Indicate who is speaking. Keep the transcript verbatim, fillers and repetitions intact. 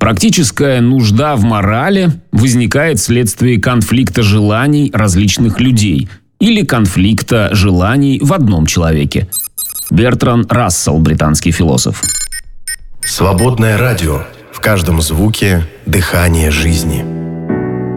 Speaker 1: Практическая нужда в морали возникает вследствие конфликта желаний различных людей или конфликта желаний в одном человеке. Бертранд Рассел, британский философ.
Speaker 2: Свободное радио. В каждом звуке дыхание жизни.